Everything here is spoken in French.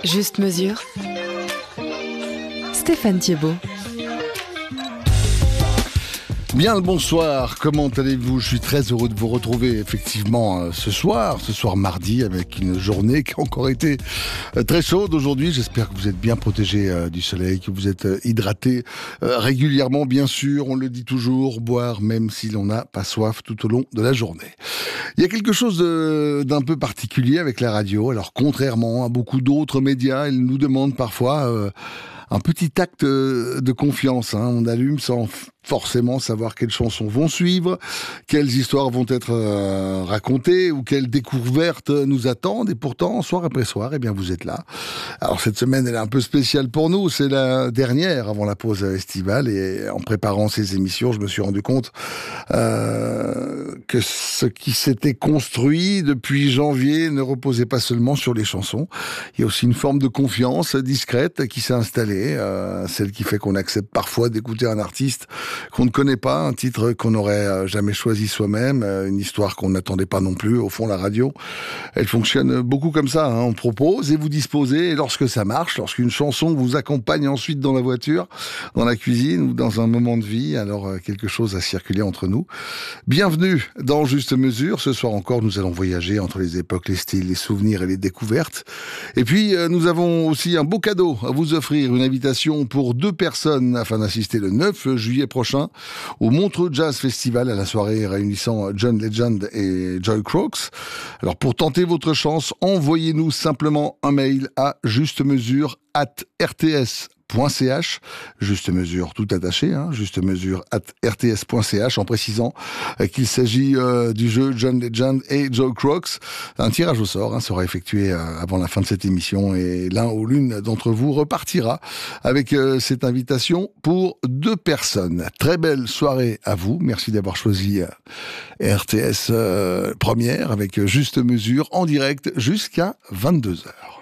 Juste mesure. Stéphane Thiebaud. Bien le bonsoir, comment allez-vous? Je suis très heureux de vous retrouver effectivement ce soir mardi, avec une journée qui a encore été très chaude aujourd'hui. J'espère que vous êtes bien protégés du soleil, que vous êtes hydratés régulièrement, bien sûr, on le dit toujours, boire même si l'on n'a pas soif tout au long de la journée. Il y a quelque chose d'un peu particulier avec la radio. Alors contrairement à beaucoup d'autres médias, ils nous demandent parfois un petit acte de confiance. On allume sans forcément savoir quelles chansons vont suivre, quelles histoires vont être racontées ou quelles découvertes nous attendent. Et pourtant, soir après soir, eh bien, vous êtes là. Alors cette semaine, elle est un peu spéciale pour nous. C'est la dernière avant la pause estivale. Et en préparant ces émissions, je me suis rendu compte que ce qui s'était construit depuis janvier ne reposait pas seulement sur les chansons. Il y a aussi une forme de confiance discrète qui s'est installée, celle qui fait qu'on accepte parfois d'écouter un artiste qu'on ne connaît pas, un titre qu'on n'aurait jamais choisi soi-même, une histoire qu'on n'attendait pas non plus. Au fond, la radio, elle fonctionne beaucoup comme ça. On propose et vous disposez, et lorsque ça marche, lorsqu'une chanson vous accompagne ensuite dans la voiture, dans la cuisine ou dans un moment de vie, alors quelque chose a circulé entre nous. Bienvenue dans Juste Mesure. Ce soir encore, nous allons voyager entre les époques, les styles, les souvenirs et les découvertes. Et puis, nous avons aussi un beau cadeau à vous offrir, une invitation pour 2 personnes afin d'assister le 9 juillet prochain au Montreux Jazz Festival, à la soirée réunissant John Legend et Joy Croaks. Alors pour tenter votre chance, envoyez-nous simplement un mail à justemesure@rts.ch, juste mesure tout attaché, justemesure@rts.ch, en précisant qu'il s'agit du jeu John Legend et Joe Croaks. Un tirage au sort sera effectué avant la fin de cette émission, et l'un ou l'une d'entre vous repartira avec cette invitation pour 2 personnes. Très belle soirée à vous, merci d'avoir choisi RTS Première avec Juste Mesure en direct jusqu'à 22h.